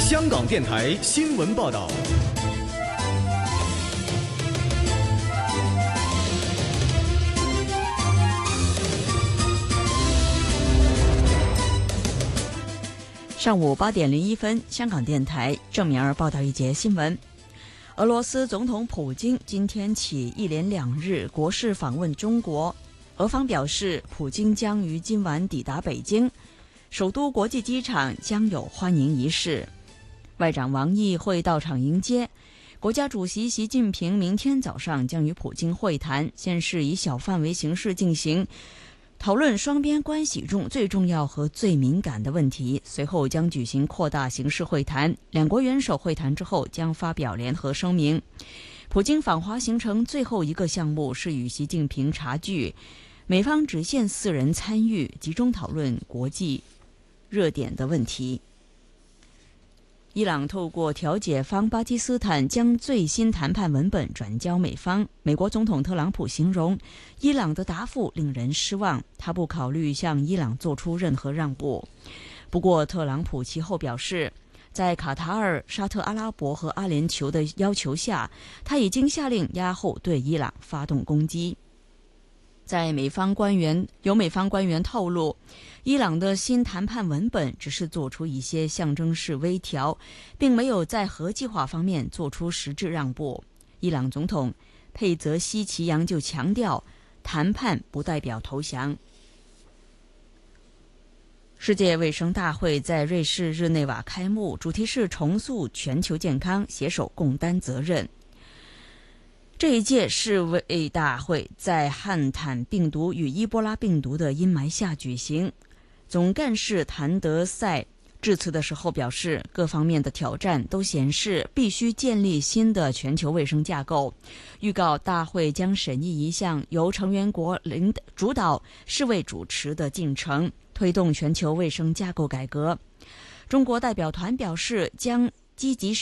香港电台新闻报道。 上午8点01分，香港电台郑敏儿报道一节新闻。俄罗斯总统普京今天起一连2日国事访问中国，俄方表示，普京将于今晚抵达北京，首都国际机场将有欢迎仪式，外长王毅会到场迎接。国家主席习近平明天早上将与普京会谈，先是以小范围形式进行，讨论双边关系中最重要和最敏感的问题，随后将举行扩大形式会谈。两国元首会谈之后将发表联合声明。普京访华行程最后一个项目是与习近平茶聚，美方只限4人参与，集中讨论国际热点的问题。伊朗透过调解方巴基斯坦将最新谈判文本转交美方。美国总统特朗普形容伊朗的答复令人失望，他不考虑向伊朗做出任何让步。不过，特朗普其后表示，在卡塔尔、沙特阿拉伯和阿联酋的要求下，他已经下令押后对伊朗发动攻击。有美方官员透露，伊朗的新谈判文本只是做出一些象征式微调，并没有在核计划方面做出实质让步。伊朗总统佩泽希奇扬就强调，谈判不代表投降。世界卫生大会在瑞士日内瓦开幕，主题是重塑全球健康，携手共担责任。这一届世卫大会在汉坦病毒与伊波拉病毒的阴霾下举行。总干事谭德赛致辞的时候表示，各方面的挑战都显示必须建立新的全球卫生架构，预告大会将审议一项由成员国主导、世卫主持的进程，推动全球卫生架构改革。中国代表团表示，将积极